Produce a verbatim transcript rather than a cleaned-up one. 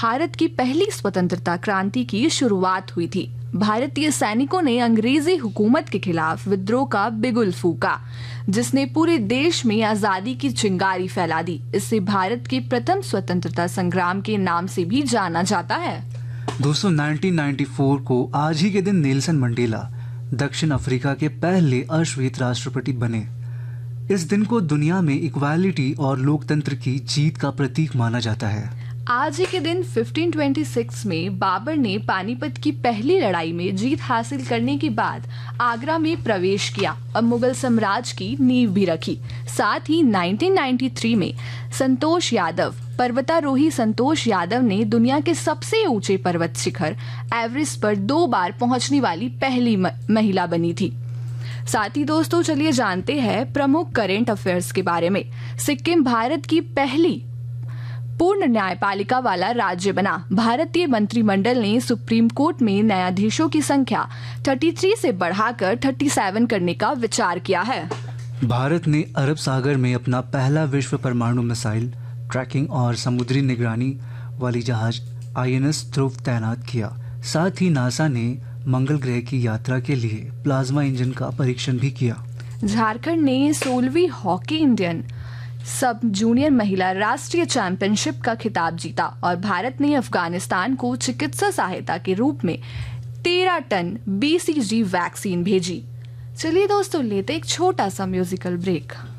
भारत की पहली स्वतंत्रता क्रांति की शुरुआत हुई थी। भारतीय सैनिकों ने अंग्रेजी हुकूमत के खिलाफ विद्रोह का बिगुल फूका, जिसने पूरे देश में आजादी की चिंगारी फैला दी। इससे भारत के प्रथम स्वतंत्रता संग्राम के नाम से भी जाना जाता है। दोस्तों, उन्नीस सौ चौरानवे को आज ही के दिन नेल्सन मंडेला दक्षिण अफ्रीका के पहले अश्वेत राष्ट्रपति बने। इस दिन को दुनिया में इक्वालिटी और लोकतंत्र की जीत का प्रतीक माना जाता है। आज ही के दिन पंद्रह सौ छब्बीस में बाबर ने पानीपत की पहली लड़ाई में जीत हासिल करने के बाद आगरा में प्रवेश किया और मुगल साम्राज्य की नींव भी रखी। साथ ही उन्नीस सौ तिरानवे में संतोष यादव पर्वतारोही संतोष यादव ने दुनिया के सबसे ऊंचे पर्वत शिखर एवरेस्ट पर दो बार पहुंचने वाली पहली महिला बनी थी। साथ ही दोस्तों, चलिए जानते हैं प्रमुख करंट अफेयर्स के बारे में। सिक्किम भारत की पहली पूर्ण न्यायपालिका वाला राज्य बना। भारतीय मंत्रिमंडल ने सुप्रीम कोर्ट में न्यायाधीशों की संख्या तैंतीस से बढ़ाकर सैंतीस करने का विचार किया है। भारत ने अरब सागर में अपना पहला विश्व परमाणु मिसाइल ट्रैकिंग और समुद्री निगरानी वाली जहाज आई एन एस ध्रुव तैनात किया। साथ ही नासा ने मंगल ग्रह की यात्रा के लिए प्लाज्मा इंजन का परीक्षण भी किया। झारखंड ने सोलहवीं हॉकी इंडियन सब जूनियर महिला राष्ट्रीय चैंपियनशिप का खिताब जीता और भारत ने अफगानिस्तान को चिकित्सा सहायता के रूप में तेरह टन बी सी जी वैक्सीन भेजी। चलिए दोस्तों, लेते एक छोटा सा म्यूजिकल ब्रेक।